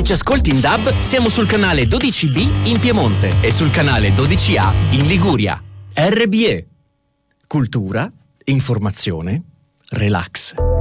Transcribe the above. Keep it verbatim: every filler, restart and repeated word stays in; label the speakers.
Speaker 1: ci ascolti in D A B, siamo sul canale dodici B in Piemonte e sul canale dodici A in Liguria. R B E. Cultura, informazione, relax.